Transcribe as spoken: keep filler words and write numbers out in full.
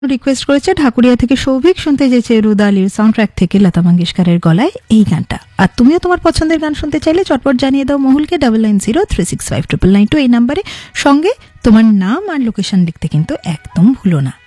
Request করেছে ঢাকুরিয়া থেকে সৌভিক, শুনতে চেয়েছে রুদালির সাউন্ডট্র্যাক থেকে লতা মঙ্গেশকরের গলায় এই গানটা। আর তুমিও তোমার পছন্দের গান শুনতে চাইলে চটপট জানিয়ে দাও মহুলকে double nine zero three six five triple nine two এই নাম্বারে, সঙ্গে তোমার নাম আর লোকেশন লিখতে কিন্তু একদম ভুলো না।